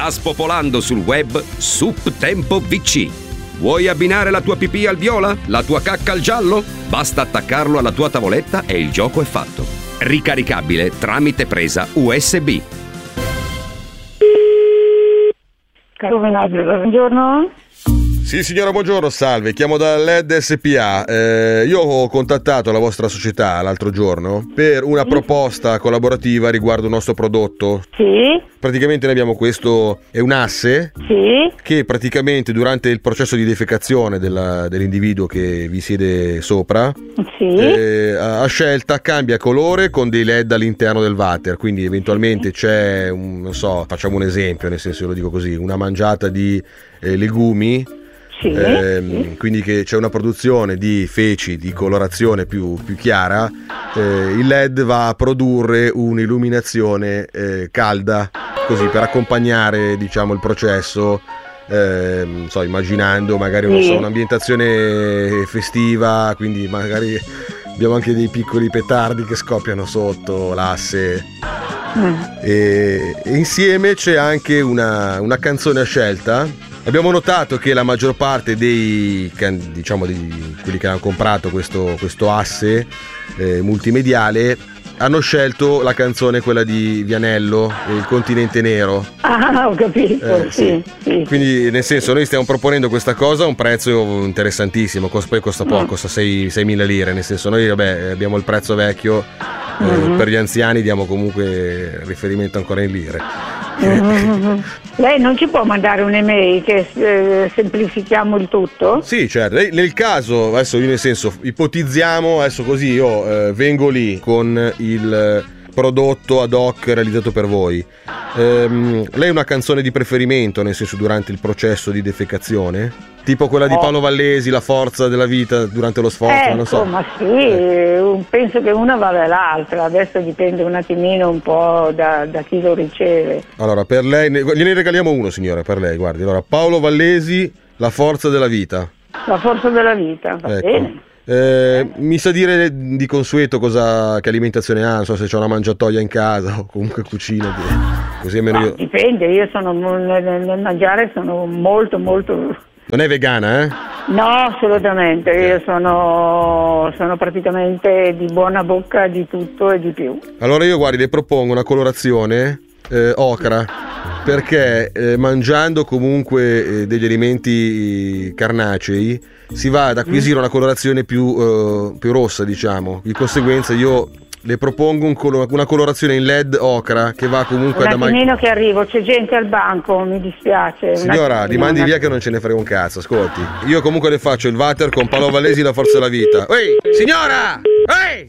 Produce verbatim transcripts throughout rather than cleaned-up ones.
Sta spopolando sul web Sup Tempo V C. Vuoi abbinare la tua pipì al viola? La tua cacca al giallo? Basta attaccarlo alla tua tavoletta e il gioco è fatto. Ricaricabile tramite presa U S B. Caro Menaggio, buongiorno. Sì signora, buongiorno, salve, chiamo da L E D S P A. Eh, io ho contattato la vostra società l'altro giorno per una proposta collaborativa riguardo il nostro prodotto. Sì. Praticamente noi abbiamo questo, è un asse Sì. che praticamente durante il processo di defecazione della, dell'individuo che vi siede sopra, Sì. eh, a scelta cambia colore con dei L E D all'interno del water, quindi eventualmente c'è, un, non so, facciamo un esempio, nel senso, io lo dico così, una mangiata di eh, legumi. Sì, Ehm, sì. quindi che c'è una produzione di feci di colorazione più, più chiara, eh, il L E D va a produrre un'illuminazione eh, calda, così per accompagnare, diciamo, il processo, ehm, so, immaginando magari non Sì. so, un'ambientazione festiva, quindi magari abbiamo anche dei piccoli petardi che scoppiano sotto l'asse. Mm. E, e insieme c'è anche una, una canzone a scelta. Abbiamo notato che la maggior parte dei, diciamo, di quelli che hanno comprato questo, questo asse eh, multimediale hanno scelto la canzone, quella di Vianello, Il continente nero. Ah, ho capito, Eh, sì, sì. Quindi nel senso, noi stiamo proponendo questa cosa a un prezzo interessantissimo, costa, poi costa poco, Mm. costa seimila lire, nel senso noi vabbè abbiamo il prezzo vecchio, eh, Mhm. per gli anziani diamo comunque riferimento ancora in lire. Mhm. Lei non ci può mandare un'email che eh, semplifichiamo il tutto? Sì, certo. Lei- Nel caso, adesso io nel senso, ipotizziamo, adesso così io eh, vengo lì con il prodotto ad hoc realizzato per voi. Ehm, lei ha una canzone di preferimento, nel senso, durante il processo di defecazione? Tipo quella di Oh. Paolo Vallesi, La forza della vita durante lo sforzo, Ecco, non so. ma sì, eh, penso che una vada l'altra, adesso dipende un attimino un po' da, da chi lo riceve. Allora, per lei, ne- gliene regaliamo uno, signore, per lei, guardi. Allora, Paolo Vallesi, La forza della vita. La forza della vita, va Ecco. bene. Eh, mi sa dire di consueto cosa, che alimentazione ha, non so se c'è una mangiatoia in casa o comunque cucina, che- così almeno Ma io... dipende, io sono nel, nel mangiare sono molto molto... Non è vegana, eh? No, assolutamente, io sono, sono praticamente di buona bocca di tutto e di più. Allora io, guardi, le propongo una colorazione eh, ocra, perché eh, mangiando comunque eh, degli alimenti carnacei si va ad acquisire una colorazione più, eh, più rossa, diciamo. Di conseguenza io le propongo un colo- una colorazione in L E D ocra che va comunque Un ad amag- attimino che arrivo, c'è gente al banco, mi dispiace. un Signora, attimino, rimandi un via che non ce ne frega un cazzo, ascolti. Io comunque le faccio il water con Paolo Vallesi, La forza della vita. Ehi, signora! Ehi!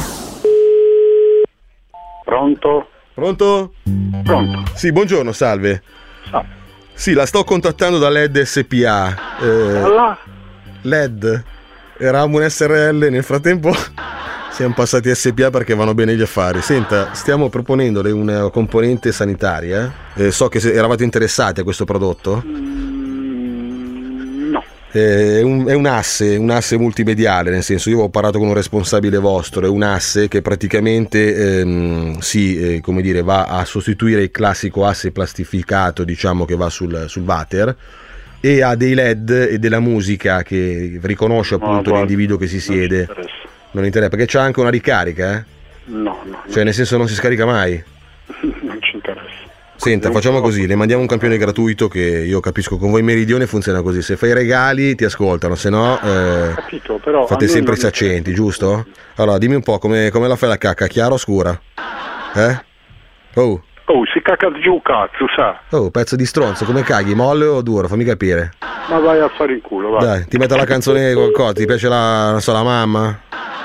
Pronto? Pronto? Pronto? Sì, buongiorno, salve. Ah, Sì, la sto contattando da L E D S P A. Eh, allora? L E D. Eravamo un S R L, nel frattempo siamo passati S P A perché vanno bene gli affari. Senta, stiamo proponendole una componente sanitaria. Eh, so che se eravate interessati a questo prodotto. Mm, no. Eh, È un, è un asse, un asse multimediale, nel senso, io ho parlato con un responsabile vostro, è un asse che praticamente ehm, si, eh, come dire, va a sostituire il classico asse plastificato, diciamo, che va sul, sul water, e ha dei L E D e della musica che riconosce No, appunto guarda, l'individuo che si non siede. ci interessa. Non interessa, perché c'ha anche una ricarica, eh? No, no, Cioè, nel senso, non si scarica mai. non ci interessa. Senta, Non facciamo so. così, le mandiamo un campione gratuito, che io capisco con voi Meridione funziona così: se fai i regali ti ascoltano, se no eh, Capito, però fate a noi sempre i non saccenti, giusto? Allora dimmi un po' come, come la fai la cacca, chiara o scura? Eh? Oh, Oh, si cacca giù cazzo, sa? oh, pezzo di stronzo, come caghi, molle o duro? Fammi capire. Ma vai a fare in culo, vai. Dai, ti metto la canzone qualcosa, ti piace la, non so, la mamma?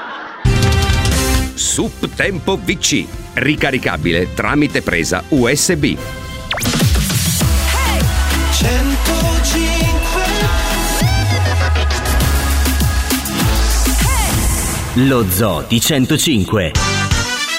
Sup Tempo V C. Ricaricabile tramite presa U S B. Lo Zoo di centocinque.